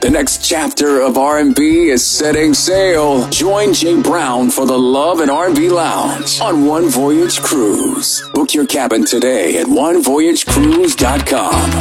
The next chapter of R&B is setting sail. Join Jay Brown for the Love and R&B Lounge on One Voyage Cruise. Book your cabin today at onevoyagecruise.com.